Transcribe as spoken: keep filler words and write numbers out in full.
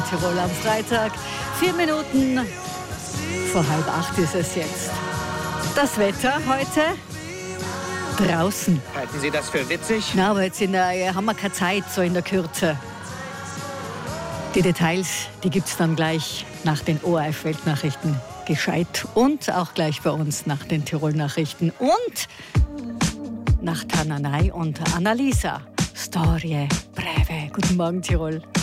Tirol am Freitag. Vier Minuten vor halb acht ist es jetzt. Das Wetter heute draußen. Halten Sie das für witzig? Na, aber jetzt in der, haben wir keine Zeit, so in der Kürze. Die Details, die gibt es dann gleich nach den O R F-Weltnachrichten gescheit und auch gleich bei uns nach den Tirol-Nachrichten und nach Tananai und Annalisa. Storie breve. Guten Morgen, Tirol.